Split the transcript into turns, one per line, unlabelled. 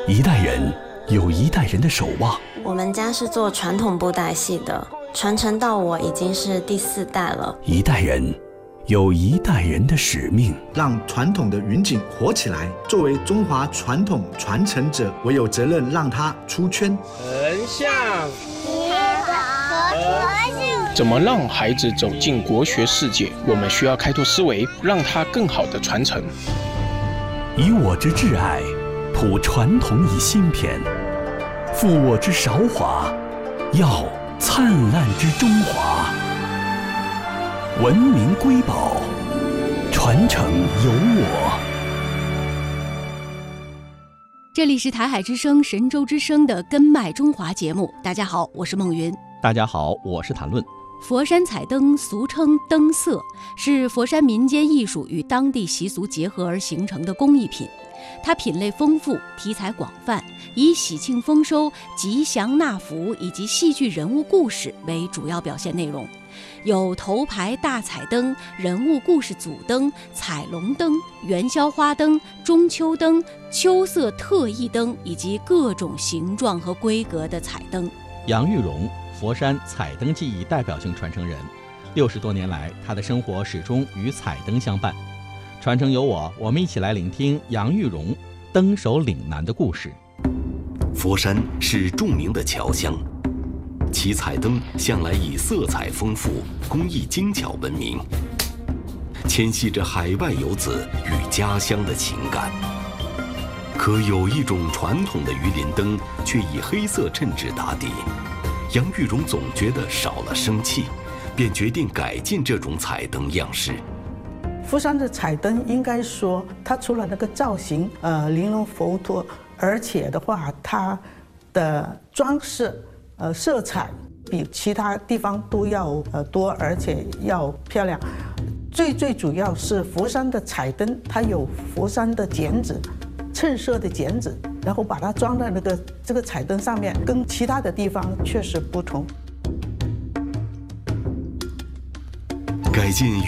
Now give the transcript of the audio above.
一代人有一代人的守望。
我们家是做传统布袋戏的，传承到我已经是第4代了。
一代人有一代人的使命，
让传统的云锦活起来。作为中华传统传承者，我有责任让它出圈。
横向
结合和谐。
怎么让孩子走进国学世界？我们需要开拓思维，让他更好的传承。
以我之挚爱，谱传统以新篇，负我之韶华，耀灿烂之中华。文明瑰宝，传承有我。
这里是台海之声、神州之声的根脉中华节目。大家好，我是孟云。
大家好，我是谭论。
佛山彩灯俗称灯色，是佛山民间艺术与当地习俗结合而形成的工艺品。它品类丰富，题材广泛，以喜庆丰收、吉祥纳福以及戏剧人物故事为主要表现内容，有头牌大彩灯、人物故事组灯、彩龙灯、元宵花灯、中秋灯、秋色特异灯以及各种形状和规格的彩灯。
杨玉荣，佛山彩灯技艺代表性传承人，60多年来，他的生活始终与彩灯相伴。传承有我，我们一起来聆听杨玉荣灯手岭南的故事。
佛山是著名的侨乡，其彩灯向来以色彩丰富、工艺精巧闻名，牵系着海外游子与家乡的情感。可有一种传统的鱼鳞灯却以黑色衬纸打底，杨玉荣总觉得少了生气，便决定改进这种彩灯样式。
佛山的彩灯应该说，它除了那个造型玲珑浮凸，而且的话，它的装饰色彩比其他地方都要多，而且要漂亮。最主要是佛山的彩灯，它有佛山的剪纸，衬色的剪纸，然后把它装在这个彩灯上面，跟其他的地方确实不同。
改进